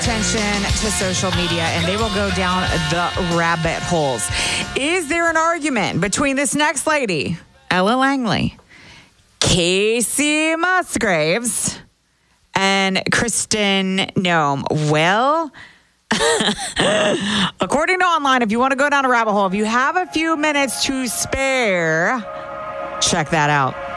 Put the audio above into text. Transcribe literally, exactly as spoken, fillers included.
attention to social media and they will go down the rabbit holes. Is there an argument between this next lady, Ella Langley, Casey Musgraves, and Kristen Noem? Well, according to online, if you want to go down a rabbit hole, if you have a few minutes to spare, check that out.